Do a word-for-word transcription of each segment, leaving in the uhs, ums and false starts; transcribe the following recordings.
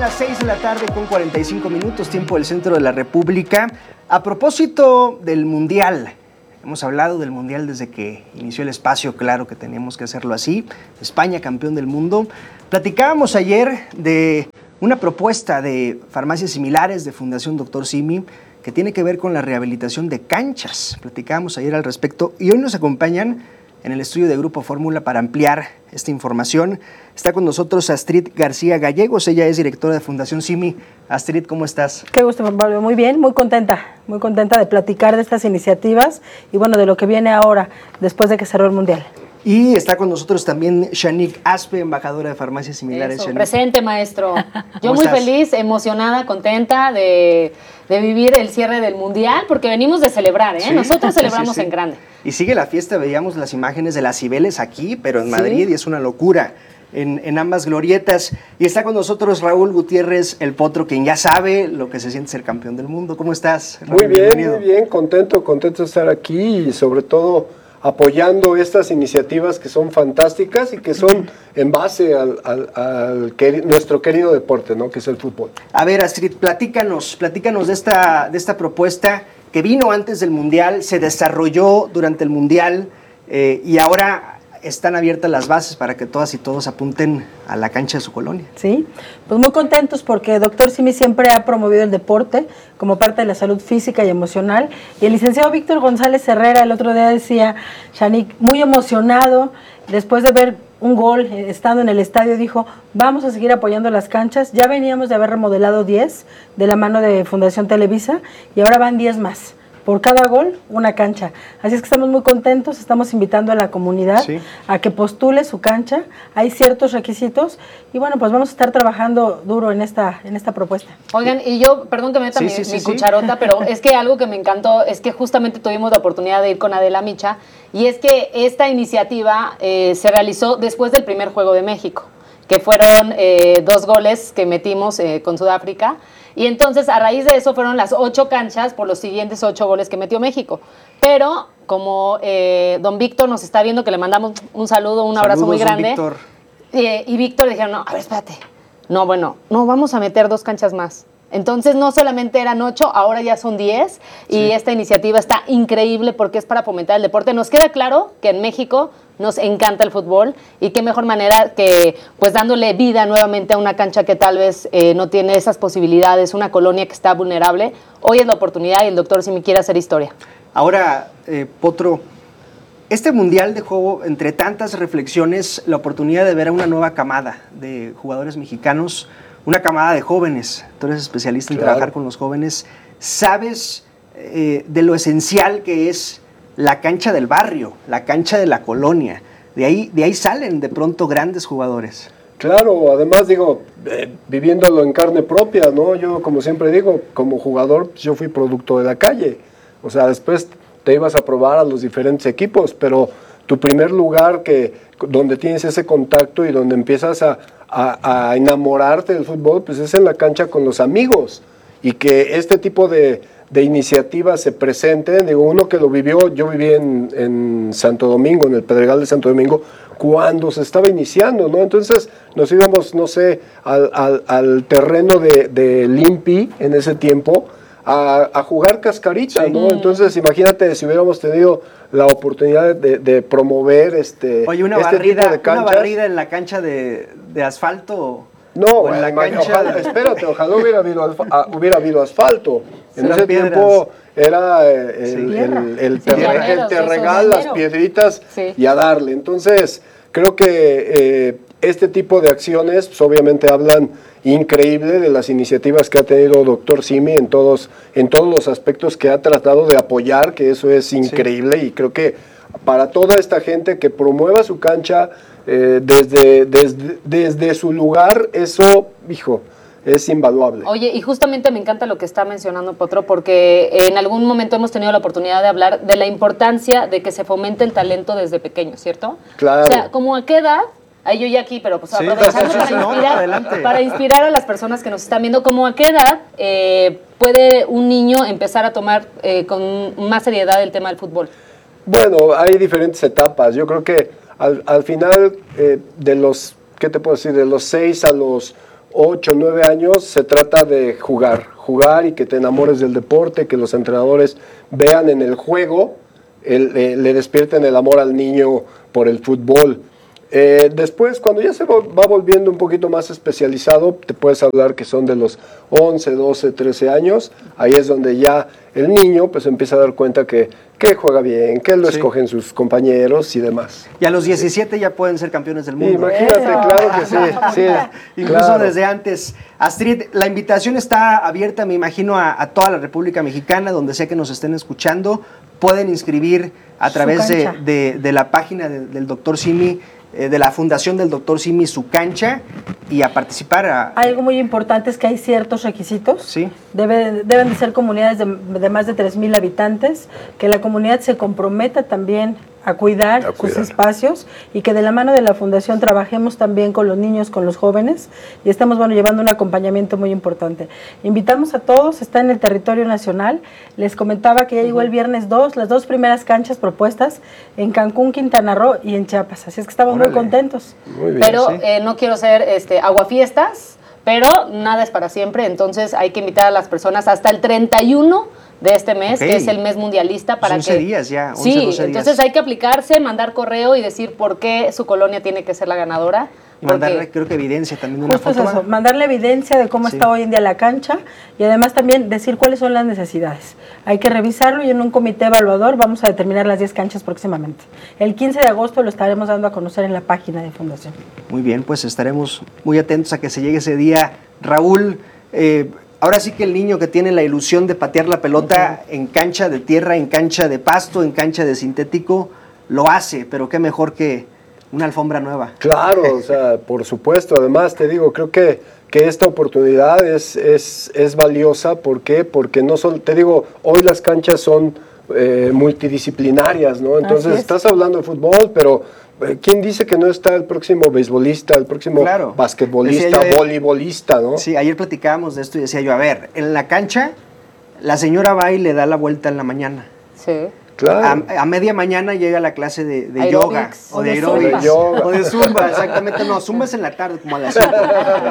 Las seis de la tarde con cuarenta y cinco minutos, tiempo del centro de la República. A propósito del Mundial, hemos hablado del Mundial desde que inició el espacio, claro que teníamos que hacerlo así. España, campeón del mundo. Platicábamos ayer de una propuesta de farmacias similares de Fundación Doctor Simi que tiene que ver con la rehabilitación de canchas. Platicábamos ayer al respecto y hoy nos acompañan en el estudio de Grupo Fórmula para ampliar esta información. Está con nosotros Astrid García Gallegos, ella es directora de Fundación Simi. Astrid, ¿cómo estás? Qué gusto, Juan Pablo. Muy bien, muy contenta, muy contenta de platicar de estas iniciativas y bueno, de lo que viene ahora, después de que cerró el Mundial. Y está con nosotros también Shanique Aspe, embajadora de Farmacias Similares. Eso, presente, maestro. Yo muy estás? feliz, emocionada, contenta de, de vivir el cierre del Mundial, porque venimos de celebrar, ¿eh? Sí, Nosotros celebramos sí, sí. en grande. Y sigue la fiesta, veíamos las imágenes de las Cibeles aquí, pero en ¿Sí? Madrid, y es una locura en, en ambas glorietas. Y está con nosotros Raúl Gutiérrez, el Potro, quien ya sabe lo que se siente ser campeón del mundo. ¿Cómo estás, Raúl? Muy bien, Bienvenido. muy bien, contento, contento de estar aquí y sobre todo apoyando estas iniciativas que son fantásticas y que son en base al, al, al queri- nuestro querido deporte, ¿no? Que es el fútbol. A ver, Astrid, platícanos, platícanos de esta, de esta propuesta que vino antes del Mundial, se desarrolló durante el Mundial eh, y ahora están abiertas las bases para que todas y todos apunten a la cancha de su colonia. Sí, pues muy contentos porque Doctor Simi siempre ha promovido el deporte como parte de la salud física y emocional. Y el licenciado Víctor González Herrera el otro día decía, Shanique, muy emocionado, después de ver un gol eh, estando en el estadio, dijo, vamos a seguir apoyando las canchas. Ya veníamos de haber remodelado diez de la mano de Fundación Televisa y ahora van diez más. Por cada gol, una cancha. Así es que estamos muy contentos, estamos invitando a la comunidad sí. a que postule su cancha. Hay ciertos requisitos y bueno, pues vamos a estar trabajando duro en esta, en esta propuesta. Oigan, y yo, perdón que me meta sí, mi, sí, sí, mi sí. cucharota, pero es que algo que me encantó es que justamente tuvimos la oportunidad de ir con Adela Micha y es que esta iniciativa eh, se realizó después del primer Juego de México, que fueron eh, dos goles que metimos eh, con Sudáfrica. Y entonces, a raíz de eso, fueron las ocho canchas por los siguientes ocho goles que metió México. Pero, como eh, don Víctor nos está viendo, que le mandamos un saludo, un abrazo Saludos, muy grande. Víctor. Eh, y Víctor dijeron, no, a ver, espérate. No, bueno, no, vamos a meter dos canchas más. Entonces, no solamente eran ocho, ahora ya son diez. Sí. Y esta iniciativa está increíble porque es para fomentar el deporte. Nos queda claro que en México nos encanta el fútbol y qué mejor manera que pues dándole vida nuevamente a una cancha que tal vez eh, no tiene esas posibilidades, una colonia que está vulnerable. Hoy es la oportunidad y el doctor Simi quiere hacer historia. Ahora, eh, Potro, este Mundial dejó, entre tantas reflexiones, la oportunidad de ver a una nueva camada de jugadores mexicanos, una camada de jóvenes. Tú eres especialista en claro. trabajar con los jóvenes. ¿Sabes eh, de lo esencial que es la cancha del barrio, la cancha de la colonia? De ahí, de ahí salen de pronto grandes jugadores. Claro, además digo, eh, viviéndolo en carne propia, ¿no? Yo, como siempre digo, como jugador, pues, yo fui producto de la calle. O sea, después te ibas a probar a los diferentes equipos, pero tu primer lugar que, donde tienes ese contacto y donde empiezas a, a, a enamorarte del fútbol, pues es en la cancha con los amigos. Y que este tipo de de iniciativas se presenten, digo, uno que lo vivió, yo viví en, en Santo Domingo, en el Pedregal de Santo Domingo, cuando se estaba iniciando, ¿no? Entonces nos íbamos, no sé, al, al, al terreno de, de Limpi en ese tiempo, a, a jugar cascarita, sí. ¿no? Entonces imagínate si hubiéramos tenido la oportunidad de, de promover este, Oye, una este barrida, tipo de canchas. Una barrida en la cancha de, de asfalto. No, en la cancha. Ojalá, espérate, ojalá hubiera habido, alfa, hubiera habido asfalto. En ese piedras. tiempo era eh, el, sí, el, el, te, sí, el terregal, las piedritas sí. y a darle. Entonces, creo que eh, este tipo de acciones pues, obviamente hablan increíble de las iniciativas que ha tenido Doctor Simi en todos, en todos los aspectos que ha tratado de apoyar, que eso es increíble sí. y creo que para toda esta gente que promueva su cancha eh, desde, desde, desde su lugar, eso, hijo, es invaluable. Oye, y justamente me encanta lo que está mencionando Potro, porque en algún momento hemos tenido la oportunidad de hablar de la importancia de que se fomente el talento desde pequeño, ¿cierto? Claro. O sea, ¿como a qué edad? Ahí yo ya aquí, pero pues sí, aprovechando para, inspirar, para inspirar a las personas que nos están viendo, ¿como a qué edad eh, puede un niño empezar a tomar eh, con más seriedad el tema del fútbol? Bueno, hay diferentes etapas. Yo creo que al, al final eh, de los, ¿qué te puedo decir? De los seis a los ocho, nueve años, se trata de jugar, jugar y que te enamores del deporte, que los entrenadores vean en el juego, el, eh, le despierten el amor al niño por el fútbol. Eh, después, cuando ya se va, va volviendo un poquito más especializado, te puedes hablar que son de los once, doce, trece años, ahí es donde ya el niño pues empieza a dar cuenta que, que juega bien, que lo sí. escogen sus compañeros y demás. Y a los diecisiete ya pueden ser campeones del mundo. Imagínate, claro que sí. sí Incluso claro. desde antes. Astrid, la invitación está abierta, me imagino, a, a toda la República Mexicana, donde sea que nos estén escuchando. Pueden inscribir a través de, de, de la página de, del doctor Simi, eh, de la Fundación del doctor Simi, su cancha, y a participar. A... Algo muy importante es que hay ciertos requisitos. Sí. Debe, deben de ser comunidades de, de más de tres mil habitantes, que la comunidad se comprometa también a cuidar, a cuidar sus espacios y que de la mano de la Fundación trabajemos también con los niños, con los jóvenes y estamos bueno llevando un acompañamiento muy importante. Invitamos a todos, está en el territorio nacional. Les comentaba que ya llegó el viernes dos, las dos primeras canchas propuestas en Cancún, Quintana Roo y en Chiapas. Así es que estamos Órale. muy contentos. Muy bien, pero sí. eh, no quiero ser este, aguafiestas, pero nada es para siempre, entonces hay que invitar a las personas hasta el treinta y uno de este mes, okay. que es el mes mundialista, para once que... días ya, once, sí, doce días. Entonces hay que aplicarse, mandar correo y decir por qué su colonia tiene que ser la ganadora. Y mandarle, creo que evidencia también de una Justo foto. Eso, mandarle evidencia de cómo sí. está hoy en día la cancha y además también decir cuáles son las necesidades. Hay que revisarlo y en un comité evaluador vamos a determinar las diez canchas próximamente. El quince de agosto lo estaremos dando a conocer en la página de Fundación. Muy bien, pues estaremos muy atentos a que se llegue ese día. Raúl, eh, ahora sí que el niño que tiene la ilusión de patear la pelota uh-huh. en cancha de tierra, en cancha de pasto, en cancha de sintético, lo hace, pero qué mejor que una alfombra nueva. Claro, o sea, por supuesto. Además, te digo, creo que, que esta oportunidad es, es, es valiosa. ¿Por qué? Porque no solo, te digo, hoy las canchas son eh, multidisciplinarias, ¿no? Entonces, estás hablando de fútbol, pero eh, ¿quién dice que no está el próximo beisbolista, el próximo claro. basquetbolista, yo, voleibolista, ¿no? Sí, ayer platicábamos de esto y decía yo, a ver, en la cancha, la señora va y le da la vuelta en la mañana. Sí. Claro. A, a media mañana llega la clase de, de yoga o de aeróbics o de zumba, exactamente. No, zumba es en la tarde como a las cinco.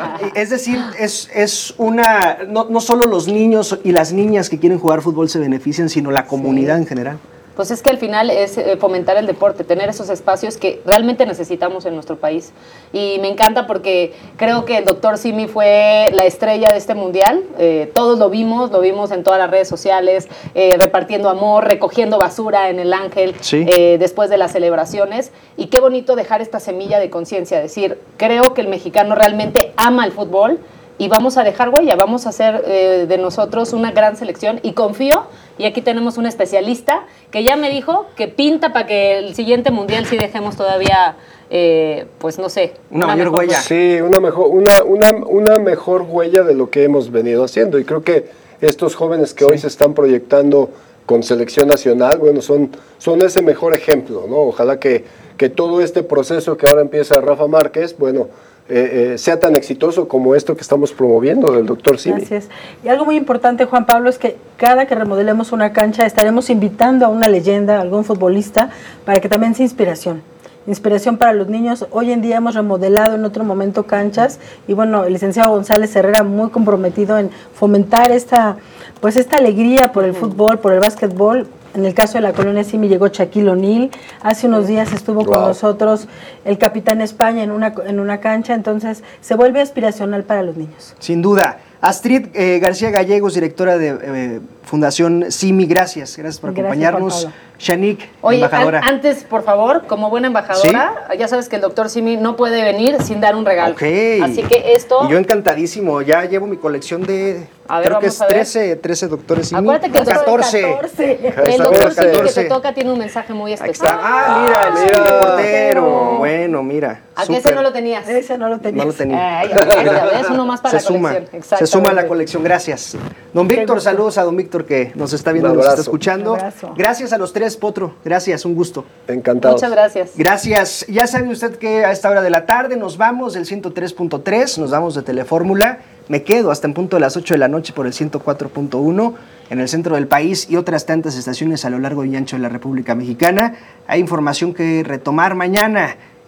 Es decir, es, es una, no, no solo los niños y las niñas que quieren jugar fútbol se benefician, sino la comunidad sí. en general. Pues es que al final es fomentar el deporte, tener esos espacios que realmente necesitamos en nuestro país. Y me encanta porque creo que el doctor Simi fue la estrella de este mundial. Eh, todos lo vimos, lo vimos en todas las redes sociales, eh, repartiendo amor, recogiendo basura en el Ángel, sí. eh, después de las celebraciones. Y qué bonito dejar esta semilla de conciencia, decir, creo que el mexicano realmente ama el fútbol. Y vamos a dejar huella, vamos a hacer eh, de nosotros una gran selección y confío, y aquí tenemos un especialista que ya me dijo que pinta para que el siguiente mundial sí dejemos todavía, eh, pues no sé. Una, una mayor huella. Sí, una mejor, una, una, una mejor huella de lo que hemos venido haciendo y creo que estos jóvenes que sí. hoy se están proyectando con selección nacional, bueno, son, son ese mejor ejemplo, ¿no? Ojalá que, que todo este proceso que ahora empieza Rafa Márquez, bueno, Eh, eh, sea tan exitoso como esto que estamos promoviendo del doctor Simi. Así es. Y algo muy importante, Juan Pablo, es que cada que remodelemos una cancha estaremos invitando a una leyenda, a algún futbolista, para que también sea inspiración. Inspiración para los niños. Hoy en día hemos remodelado en otro momento canchas y bueno, el licenciado González Herrera muy comprometido en fomentar esta, pues esta alegría por el fútbol, por el básquetbol. En el caso de la colonia Simi llegó Shaquille O'Neal, hace unos días estuvo wow. con nosotros el capitán España en una, en una cancha, entonces se vuelve aspiracional para los niños. Sin duda. Astrid eh, García Gallegos, directora de eh, Fundación Simi, gracias, gracias por gracias, acompañarnos. Shanique, Oye, embajadora. An- antes, por favor, como buena embajadora, ¿sí? ya sabes que el doctor Simi no puede venir sin dar un regalo. Okay. Así que esto... Y yo encantadísimo, ya llevo mi colección de... A ver, creo que es trece, trece doctores Simi. Acuérdate que el catorce. catorce. El doctor Simi que te toca tiene un mensaje muy especial. Ah, mira, el mira, reportero. Bueno, mira. ¿A qué ese no lo tenías? Ese no lo tenías. No lo tenía. Ay, ya ves, uno más para se la colección. Se suma a la colección, gracias. Don Víctor, saludos a don Víctor que nos está viendo, nos está escuchando. Gracias a los tres, Potro. Gracias, un gusto. Encantado. Muchas gracias. Gracias. Ya sabe usted que a esta hora de la tarde nos vamos del ciento tres punto tres, nos vamos de Telefórmula. Me quedo hasta en punto de las ocho de la noche por el ciento cuatro punto uno en el centro del país y otras tantas estaciones a lo largo y ancho de la República Mexicana. Hay información que retomar mañana.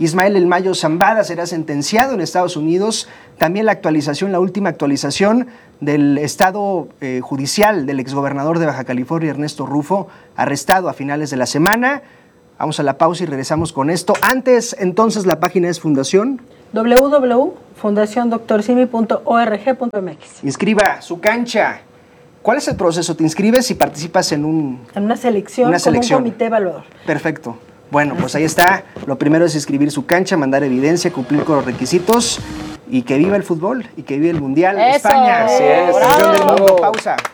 Ismael El Mayo Zambada será sentenciado en Estados Unidos. También la actualización, la última actualización del estado eh, judicial del exgobernador de Baja California, Ernesto Rufo, arrestado a finales de la semana. Vamos a la pausa y regresamos con esto. Antes, entonces, la página es Fundación doble u doble u doble u punto fundación doctor simi punto org punto m x. Inscriba su cancha. ¿Cuál es el proceso? ¿Te inscribes y participas en un En una selección, una selección. Con un comité evaluador. Perfecto. Bueno, pues ahí está. Lo primero es inscribir su cancha, mandar evidencia, cumplir con los requisitos y que viva el fútbol y que viva el Mundial. Eso. España. Así es. Campeón del mundo. Pausa.